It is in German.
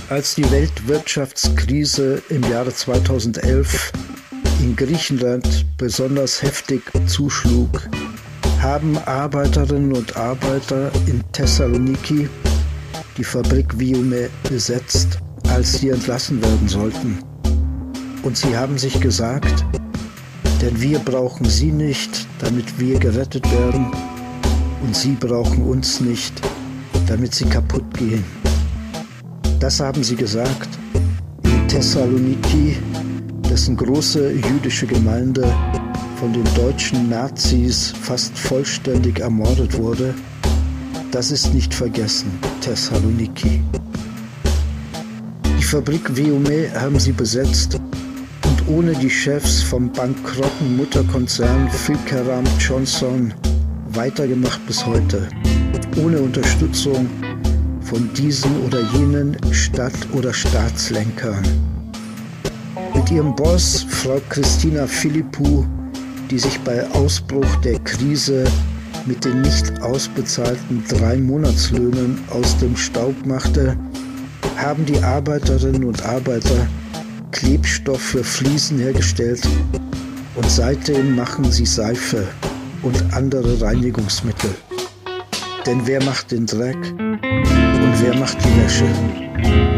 Als die Weltwirtschaftskrise im Jahre 2011 in Griechenland besonders heftig zuschlug, haben Arbeiterinnen und Arbeiter in Thessaloniki die Fabrik Viume besetzt, als sie entlassen werden sollten. Und sie haben sich gesagt, denn wir brauchen sie nicht, damit wir gerettet werden, und sie brauchen uns nicht, damit sie kaputt gehen. Das haben sie gesagt in Thessaloniki, dessen große jüdische Gemeinde von den deutschen Nazis fast vollständig ermordet wurde. Das ist nicht vergessen, Thessaloniki. Die Fabrik Viume haben sie besetzt und ohne die Chefs vom bankrotten Mutterkonzern Filkeram Johnson weitergemacht bis heute. Ohne Unterstützung von diesen oder jenen Stadt- oder Staatslenkern. Mit ihrem Boss, Frau Christina Philippou, die sich bei Ausbruch der Krise mit den nicht ausbezahlten 3 Monatslöhnen aus dem Staub machte, haben die Arbeiterinnen und Arbeiter Klebstoff für Fliesen hergestellt und seitdem machen sie Seife und andere Reinigungsmittel. Denn wer macht den Dreck und wer macht die Wäsche?